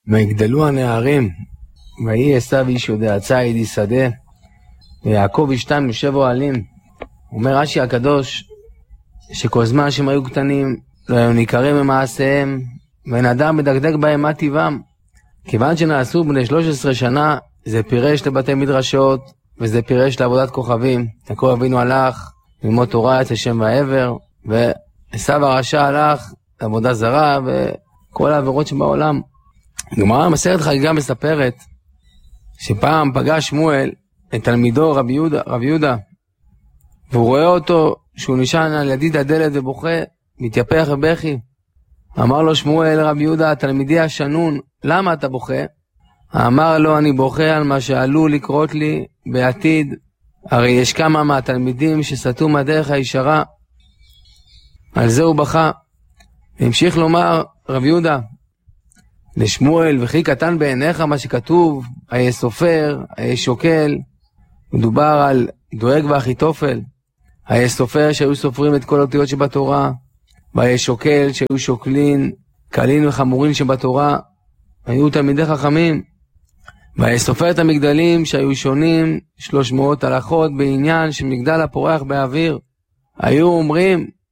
ויגדלו הנערים, ויהי עשיו איש יודע ציד איש שדה, ויעקב אשתם יושב אוהלים. אומר רש"י הקדוש, שכל זמן שהם היו קטנים, לא היו ניכרים ממעשיהם, ואין אדם מדקדק בהם מה טבעם. כיוון שנעשו בני 13 שנה, זה פירש לבתי מדרשות, וזה פירש לעבודת כוכבים. יעקב אבינו הלך ללמוד תורה אצל שם ועבר, ועשיו הרשע הלך לעבודה זרה, וכל העבירות שבעולם. גמרא מסכת חגיגה מספרת, שפעם פגש שמואל את תלמידו רבי יהודה, והוא רואה אותו שהוא נשען על ידית הדלת ובוכה, מתייפח ובכי. אמר לו שמואל רבי יהודה, תלמידי השנון, למה אתה בוכה? אמר לו, אני בוכה על מה שעלול לקרות לי בעתיד, הרי יש כמה מהתלמידים שסטו מהדרך הישרה. על זה הוא בכה. המשיך לומר רבי יהודה לשמואל, וכי קטן בעיניך מה שכתוב, היה סופר, היה שוקל. מדובר על דואג ואחיתופל. היה סופר שהיו סופרים את כל אותיות שבתורה, והיה שוקל שהיו שוקלין קלין וחמורין שבתורה. היו תלמידי חכמים. והיה סופר את המגדלים שהיו שונים 300 הלכות בעניין של מגדל הפורח באוויר. היו אומרים